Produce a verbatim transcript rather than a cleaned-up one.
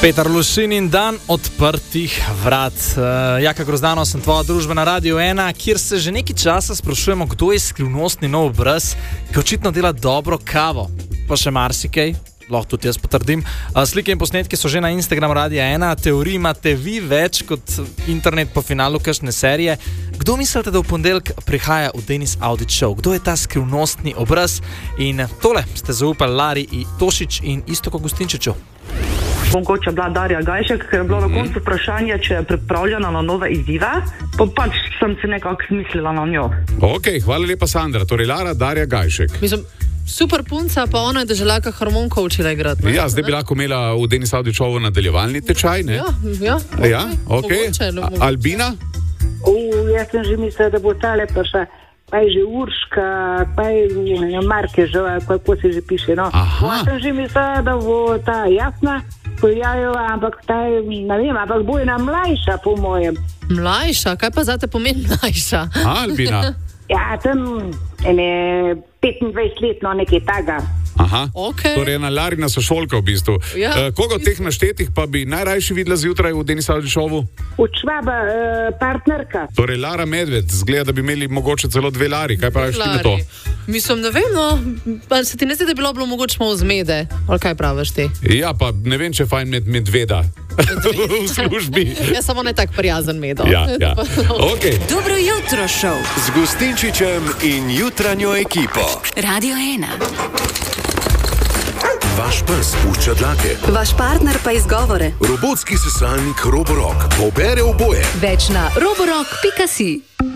Petar Lušin in dan odprtih vrat. Uh, Jaka Grozdano, sem tvoja družba na Radiu ena, kjer se že nekaj časa sprašujemo, kdo je skrivnostni nov obraz, ki očitno dela dobro kavo. Pa še marsikaj, lahko tudi jaz potrdim. Uh, slike in posnetki so že na Instagram Radia ena, teorij imate vi več kot internet po finalu kakšne serije. Kdo mislite, da v ponedeljek prihaja v Denis Audit Show? Kdo je ta skrivnostni obraz? In tole ste zaupali Lari Tošič in Iztoku Gustinčiču. Mogoče bila Darja Gajšek, ker je bilo na koncu vprašanje, če je pripravljena na nove izzive, pa pač sem se nekako smislila na njo. Ok, hvala lepa, Sandra. Torej, Lara, Darja Gajšek. Mislim, super punca, pa ona je deželaka harmonko učila igrati. Ne? Ja, zdaj bi lahko imela v Denis Audit Showu nadaljevalni tečaj, ne? Ja, ja. Ja, ok. Mogoče, no, mogoče. Albina? Uh, jaz sem že mislila, da bo tale pa še, pa je že Urška, pa je Markežova, kako se že piše, no. Aha. Jaz sem že mislila, da bo ta Jasna pojavila, ampak ta je, ne vem, ampak bo ena mlajša, po mojem. Mlajša? Kaj pa zate pomeni mlajša? A, Albina? Ja, tam ene petindvajset let, no, nekaj taga. Aha, Ok. torej ena Larina sošolka v bistvu. Ja. Uh, koga od teh naštetih pa bi najrajši videla zjutraj v Denis Audit Showu? Učvaba uh, partnerka. Torej, Lara Medved, zgleda, da bi imeli mogoče celo dve Lari. Kaj praviš ti na to? Mislim, ne vem, no, pa se ti ne zdi, da bi bilo, bilo mogoče malo zmede? Ali kaj praviš ti? Ja, pa ne vem, če je fajn med medveda v službi. Ja, samo ne tak prijazen medo. Ja, ja. Okay. Dobro jutro šov Z Gustinčičem in jutranjo ekipo. Radio ena. Vaš pes pušča dlake. Vaš partner pa izgovore. Robotski sesalnik Roborock pobere oboje. Več na roborock pika si.